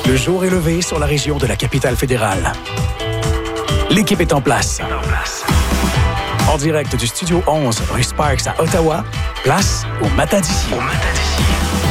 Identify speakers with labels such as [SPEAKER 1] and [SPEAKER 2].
[SPEAKER 1] Le jour est levé sur la région de la capitale fédérale. L'équipe est en place. En direct du Studio 11, rue Sparks à Ottawa, place au Matadis.